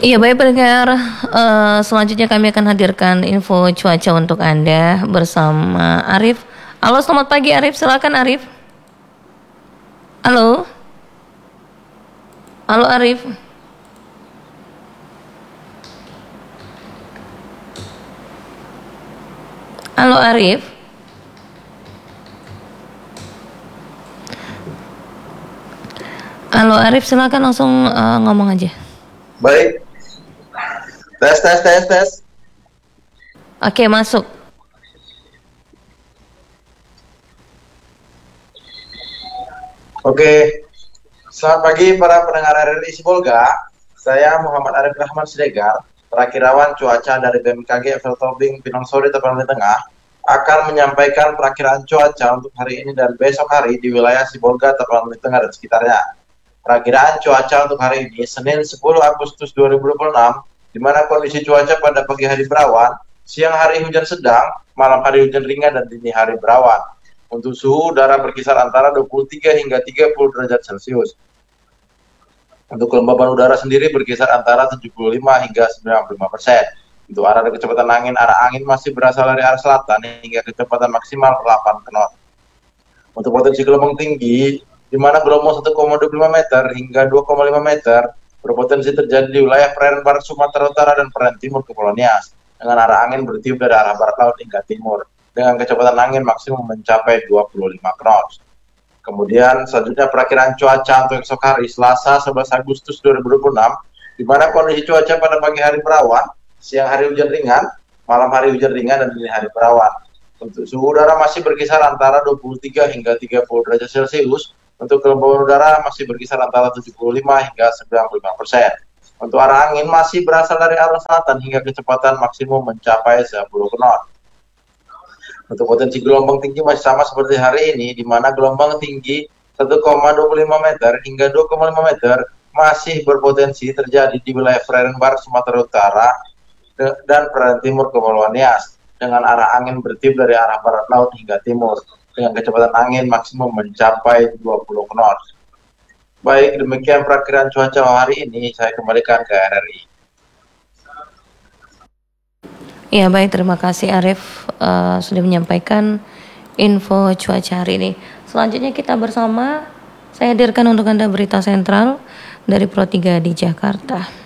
Iya baik pendengar, selanjutnya kami akan hadirkan info cuaca untuk Anda bersama Arif. Halo selamat pagi Arif, silakan Arif. Halo, halo Arif. Halo Arif. Halo Arif, silakan langsung ngomong aja. Baik, tes. Oke, masuk. Oke, selamat pagi para pendengar RRI Sibolga. Saya Muhammad Arif Rahman Siregar, perakirawan cuaca dari BMKG Eiffel Tobing Pinang Sore Tapanuli Tengah, akan menyampaikan perakiraan cuaca untuk hari ini dan besok hari di wilayah Sibolga, Tapanuli Tengah dan sekitarnya. Perakiraan cuaca untuk hari ini, Senin 10 Agustus 2026, di mana kondisi cuaca pada pagi hari berawan, siang hari hujan sedang, malam hari hujan ringan, dan dini hari berawan. Untuk suhu udara berkisar antara 23 hingga 30 derajat Celcius. Untuk kelembaban udara sendiri berkisar antara 75 hingga 95%. Untuk arah dan kecepatan angin, arah angin masih berasal dari arah selatan hingga kecepatan maksimal 8 knot. Untuk potensi gelombang tinggi, di mana gelombang 1,25 meter hingga 2,5 meter berpotensi terjadi di wilayah perairan barat Sumatera Utara dan perairan timur Kepulauan Nias, dengan arah angin bertiup dari arah barat laut hingga timur, dengan kecepatan angin maksimum mencapai 25 knot. Kemudian selanjutnya perakiraan cuaca untuk esok hari Selasa 11 Agustus 2026, di mana kondisi cuaca pada pagi hari berawan, siang hari hujan ringan, malam hari hujan ringan, dan dini hari berawan. Untuk suhu udara masih berkisar antara 23 hingga 30 derajat Celcius. Untuk kelembaban udara masih berkisar antara 75 hingga 95%. Untuk arah angin masih berasal dari arah selatan hingga kecepatan maksimum mencapai 10 knot. Untuk potensi gelombang tinggi masih sama seperti hari ini, di mana gelombang tinggi 1,25 meter hingga 2,5 meter masih berpotensi terjadi di wilayah perairan barat Sumatera Utara dan perairan timur Kepulauan Nias, dengan arah angin bertiup dari arah barat laut hingga timur, dengan kecepatan angin maksimum mencapai 20 knot. Baik, demikian perakiraan cuaca hari ini, saya kembalikan ke RRI. Ya baik, terima kasih Arif sudah menyampaikan info cuaca hari ini. Selanjutnya kita bersama, saya hadirkan untuk Anda berita sentral dari Pro 3 di Jakarta.